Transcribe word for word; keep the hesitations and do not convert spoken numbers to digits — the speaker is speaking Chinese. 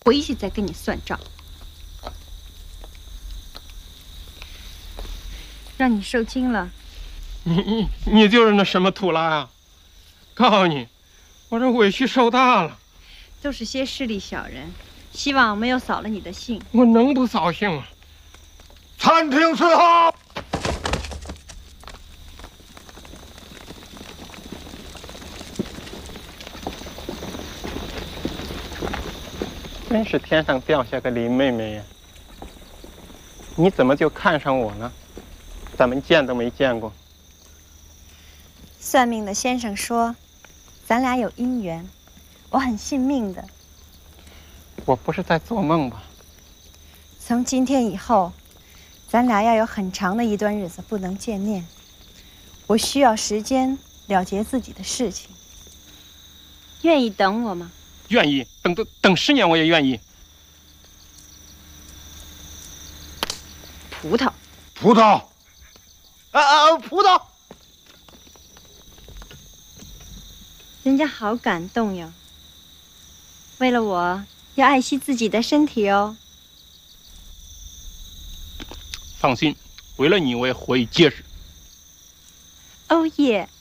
回去再跟你算账。让你受惊了。 你你你就是那什么图拉呀？告诉你，我这委屈受大了。 都是些势利小人，希望没有扫了你的兴。 我能不扫兴吗？餐厅伺候。真是天上掉下个林妹妹呀！你怎么就看上我了？咱们见都没见过。 算命的先生说，咱俩有姻缘，我很信命的。 我不是在做梦吧？ 从今天以后，咱俩要有很长的一段日子不能见面。我需要时间了结自己的事情。愿意等我吗？ 愿意，等等等十年我也愿意。 葡萄， 葡萄，啊啊，葡萄！ 人家好感动哟。为了我，要爱惜自己的身体哦。 放心，为了你，我也活以结实。 哦耶！